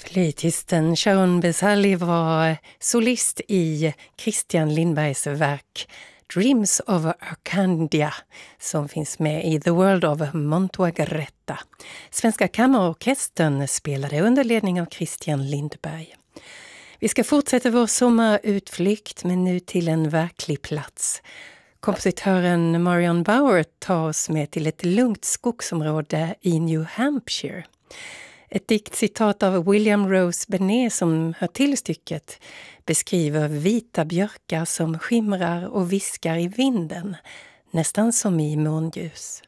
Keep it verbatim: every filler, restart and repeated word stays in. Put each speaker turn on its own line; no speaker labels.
Flöjtisten Sharon Bezali var solist i Christian Lindbergs verk Dreams of Arcandia som finns med i The World of Montuagretta. Svenska kammarorkestern spelade under ledning av Christian Lindberg. Vi ska fortsätta vår sommarutflykt men nu till en verklig plats. Kompositören Marion Bauer tar oss med till ett lugnt skogsområde i New Hampshire. Ett diktcitat av William Rose Benet som hör till stycket beskriver vita björkar som skimrar och viskar i vinden, nästan som i månljus.